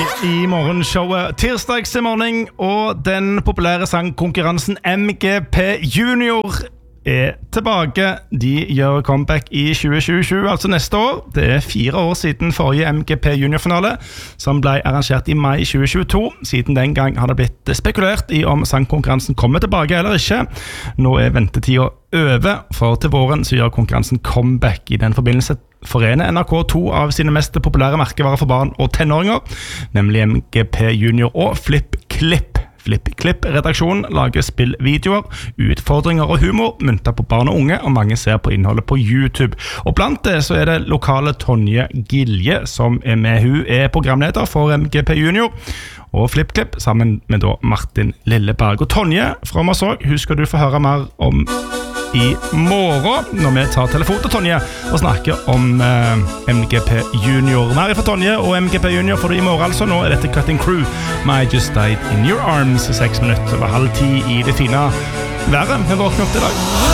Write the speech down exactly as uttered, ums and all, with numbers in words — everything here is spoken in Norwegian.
i morgenshowet tirsdagsmorgen, og den populære sangkonkurransen M G P Junior er tilbake. De gjør comeback i tjue tjue, altså neste år. Det er fire år siden forrige M G P Junior-finale, som ble arrangert i mai tjue tjueto. Siden den gang har det blitt spekulert i om sangkonkurransen kommer tilbake eller ikke. Nå er ventetiden over, for til våren så gjør konkurransen comeback. I den forbindelse forener N R K to av sine mest populære merkevarer for barn og tenåringer, nemlig M G P Junior og Flip Clip. Flip Clip-redaksjonen lager spillvideoer, utfordringer og humor myntet på barn og unge, og mange ser på innholdet på YouTube. Og blant det så er det lokale Tonje Gilje som er med. Hun er programleder for M G P Junior og Flip Clip, sammen med da Martin Lilleberg. Og Tonje fra Masog, hun skal du få høre mer om i morgen, når vi tar telefon til Tonje og snakker om eh, M G P Junior. Mer fra Tonje og M G P Junior får du i morgen, altså. Nå er dette Cutting Crew, My Just Died in Your Arms, seks minutter over halv ti i det fine været. Vi våkner opp til i dag.